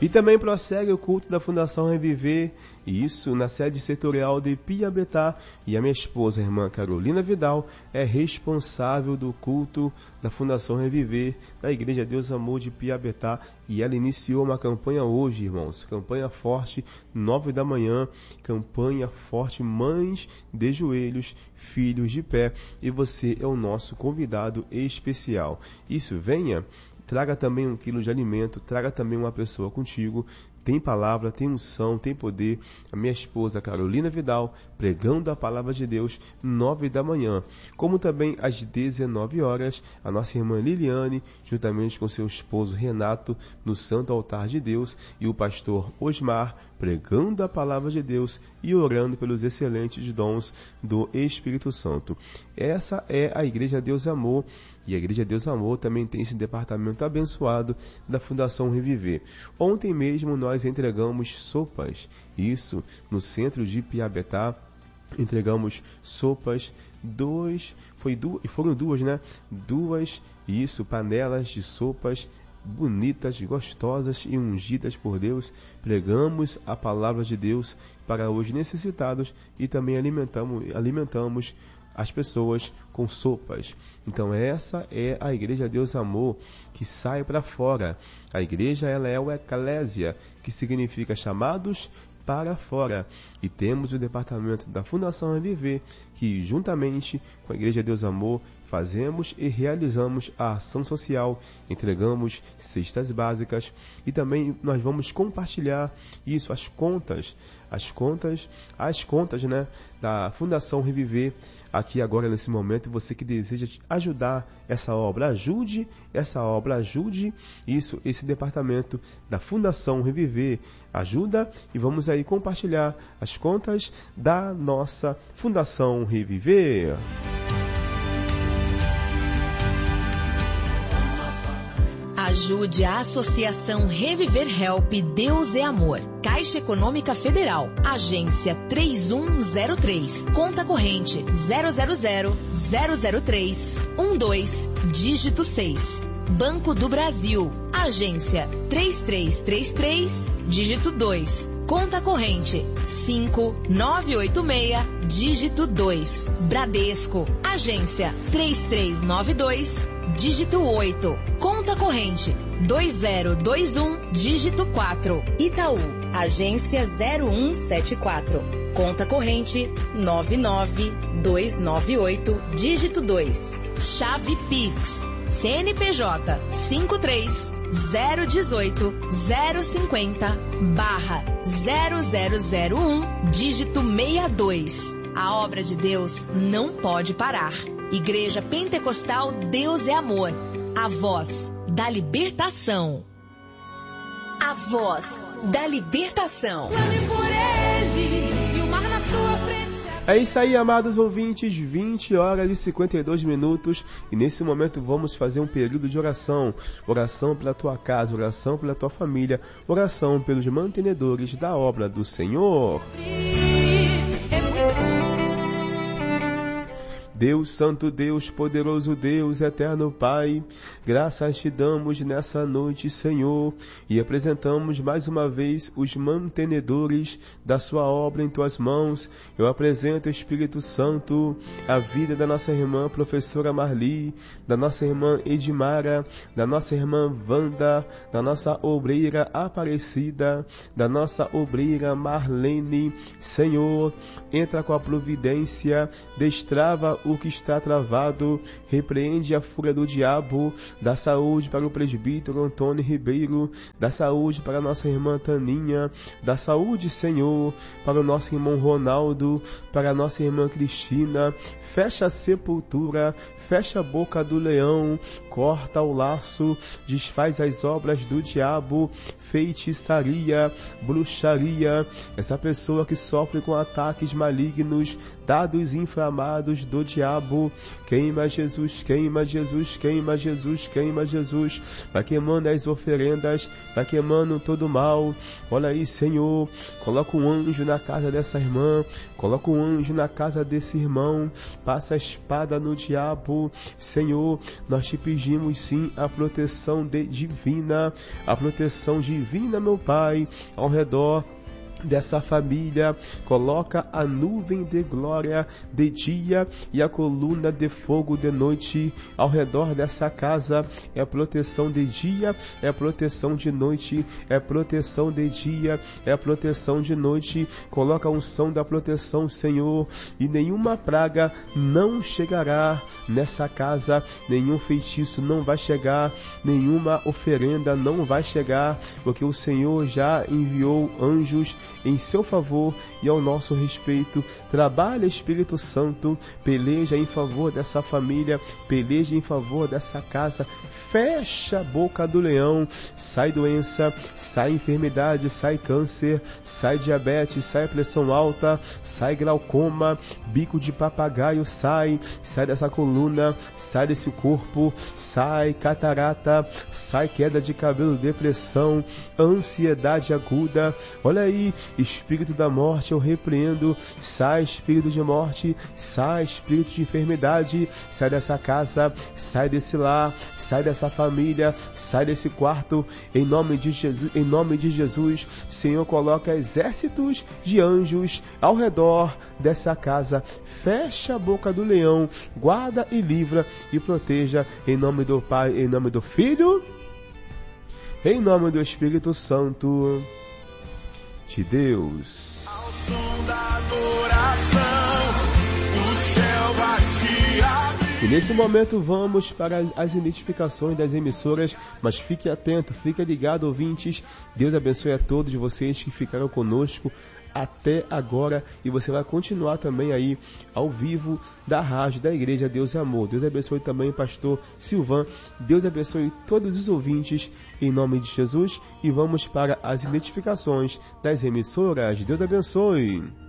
E também prossegue o culto da Fundação Reviver, isso na sede setorial de Piabetá, e a minha esposa, a irmã Carolina Vidal, é responsável do culto da Fundação Reviver da Igreja Deus Amor de Piabetá, e ela iniciou uma campanha hoje, irmãos, campanha forte, 9 da manhã, campanha forte, mães de joelhos, filhos de pé, e você é o nosso convidado especial. Isso, venha, traga também 1 quilo de alimento, traga também uma pessoa contigo. Tem palavra, tem unção, tem poder. A minha esposa Carolina Vidal pregando a palavra de Deus 9 da manhã. Como também às 19 horas, a nossa irmã Liliane, juntamente com seu esposo Renato, no Santo Altar de Deus, e o pastor Osmar pregando a palavra de Deus e orando pelos excelentes dons do Espírito Santo. Essa é a Igreja Deus Amor, e a Igreja Deus Amor também tem esse departamento abençoado da Fundação Reviver. Ontem mesmo nós entregamos sopas, isso, no centro de Piabetá. Entregamos sopas, foram duas, né? Isso, panelas de sopas bonitas, gostosas e ungidas por Deus. Pregamos a palavra de Deus para os necessitados e também alimentamos as pessoas com sopas. Então essa é a Igreja Deus Amor que sai para fora. A igreja, ela é o eclésia, que significa chamados para fora. E temos o departamento da Fundação Reviver, que juntamente com a Igreja Deus Amor fazemos e realizamos a ação social, entregamos cestas básicas e também nós vamos compartilhar isso, as contas, né, da Fundação Reviver aqui agora nesse momento. Você que deseja ajudar essa obra, ajude isso, esse departamento da Fundação Reviver, ajuda, e vamos aí compartilhar as contas da nossa Fundação Reviver. Ajude a Associação Reviver Help Deus é Amor. Caixa Econômica Federal. Agência 3103. Conta corrente 000-003-12, dígito 6. Banco do Brasil. Agência 3333, dígito 2. Conta corrente 5986, dígito 2. Bradesco. Agência 3392, dígito 8. Conta corrente 2021, dígito 4. Itaú. Agência 0174. Conta corrente 99298, dígito 2. Chave Pix. CNPJ 53-018-050-0001, dígito 62. A obra de Deus não pode parar. Igreja Pentecostal Deus é Amor. A voz da libertação. A voz da libertação. Clame por ele e o mar na sua frente. É isso aí, amados ouvintes, 20 horas e 52 minutos, e nesse momento vamos fazer um período de oração. Oração pela tua casa, oração pela tua família, oração pelos mantenedores da obra do Senhor. Deus Santo, Deus Poderoso, Deus Eterno Pai, graças te damos nessa noite, Senhor, e apresentamos mais uma vez os mantenedores da sua obra em tuas mãos. Eu apresento, Espírito Santo, a vida da nossa irmã professora Marli, da nossa irmã Edmara, da nossa irmã Wanda, da nossa obreira Aparecida, da nossa obreira Marlene. Senhor, entra com a providência, destrava o que está travado, repreende a fúria do diabo, dá saúde para o presbítero Antônio Ribeiro, dá saúde para a nossa irmã Taninha, dá saúde, Senhor, para o nosso irmão Ronaldo, para a nossa irmã Cristina. Fecha a sepultura, fecha a boca do leão, corta o laço, desfaz as obras do diabo, feitiçaria, bruxaria, essa pessoa que sofre com ataques malignos, dados inflamados do diabo, diabo. Queima Jesus, queima Jesus, queima Jesus, queima Jesus. Vai queimando as oferendas, vai queimando todo o mal. Olha aí, Senhor, coloca um anjo na casa dessa irmã, coloca um anjo na casa desse irmão. Passa a espada no diabo. Senhor, nós te pedimos sim a proteção divina, a proteção divina, meu Pai, ao redor dessa família. Coloca a nuvem de glória de dia e a coluna de fogo de noite ao redor dessa casa. É proteção de dia, é proteção de noite, é proteção de dia, é proteção de noite. Coloca a unção da proteção, Senhor, e nenhuma praga não chegará nessa casa, nenhum feitiço não vai chegar, nenhuma oferenda não vai chegar, porque o Senhor já enviou anjos em seu favor e ao nosso respeito. Trabalha, Espírito Santo, peleja em favor dessa família, peleja em favor dessa casa. Fecha a boca do leão. Sai doença, sai enfermidade, sai câncer, sai diabetes, sai pressão alta, sai glaucoma, bico de papagaio, sai dessa coluna, sai desse corpo, sai catarata, sai queda de cabelo, depressão, ansiedade aguda. Olha aí, espírito da morte, eu repreendo. Sai, espírito de morte, sai, espírito de enfermidade, sai dessa casa, sai desse lar, sai dessa família, sai desse quarto, em nome de Jesus, em nome de Jesus. Senhor, coloca exércitos de anjos ao redor dessa casa. Fecha a boca do leão, guarda e livra e proteja, em nome do Pai, em nome do Filho, em nome do Espírito Santo de Deus. Ao som da adoração, o céu vai se abrir. E nesse momento vamos para as identificações das emissoras, mas fique atento, fique ligado, ouvintes. Deus abençoe a todos vocês que ficaram conosco até agora, e você vai continuar também aí ao vivo da rádio da Igreja Deus é Amor. Deus abençoe também o pastor Silvan. Deus abençoe todos os ouvintes em nome de Jesus, e vamos para as identificações das emissoras. Deus abençoe.